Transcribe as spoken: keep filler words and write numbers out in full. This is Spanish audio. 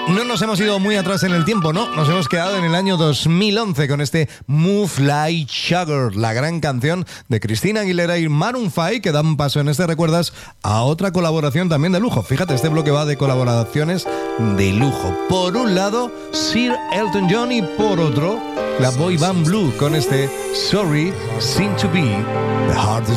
No nos hemos ido muy atrás en el tiempo, ¿no? Nos hemos quedado en el año dos mil once con este Move Like Sugar, la gran canción de Christina Aguilera y Maroon cinco, que dan paso en este Recuerdas a otra colaboración también de lujo. Fíjate, este bloque va de colaboraciones de lujo. Por un lado, Sir Elton John, y por otro, la boy band Blue con este Sorry Seem to Be the Hardest